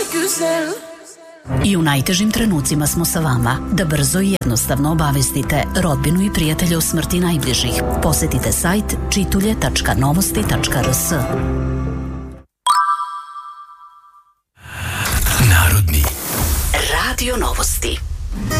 güzel. I u najtežim trenucima smo sa vama, da brzo i jednostavno obavestite rodbinu i prijatelje o smrti najbližih. Posetite sajt čitulje.novosti.rs. Narodni Radio Novosti.